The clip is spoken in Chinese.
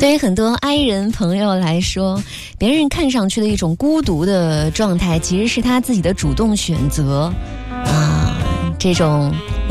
对于很多 I 人朋友来说，别人看上去的一种孤独的状态，其实是他自己的主动选择啊。这种